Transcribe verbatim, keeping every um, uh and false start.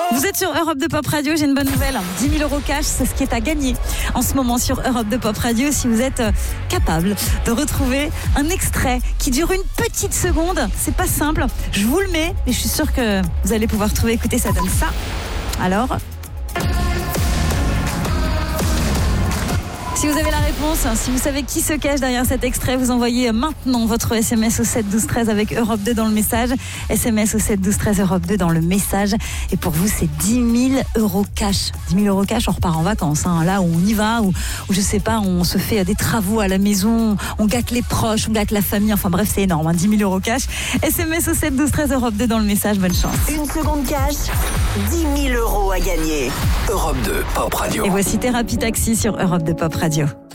Vous êtes sur Europe deux Pop Radio, j'ai une bonne nouvelle. dix mille euros cash, c'est ce qui est à gagner en ce moment sur Europe deux Pop Radio. Si vous êtes capable de retrouver un extrait qui dure une petite seconde, c'est pas simple. Je vous le mets, mais je suis sûre que vous allez pouvoir trouver. Écoutez, ça donne ça. Alors, si vous avez la réponse, si vous savez qui se cache derrière cet extrait, vous envoyez maintenant votre S M S au sept douze treize avec Europe deux dans le message. S M S au sept douze treize Europe deux dans le message. Et pour vous, c'est dix mille euros cash. dix mille euros cash, on repart en vacances. Hein. Là où on y va, où, où je sais pas, on se fait des travaux à la maison, on gâte les proches, on gâte la famille. Enfin bref, c'est énorme. Hein. dix mille euros cash. S M S au sept douze treize Europe deux dans le message. Bonne chance. Une seconde cash, dix mille euros à gagner. Europe deux Pop Radio. Et voici Thérapie Taxi sur Europe deux Pop Radio.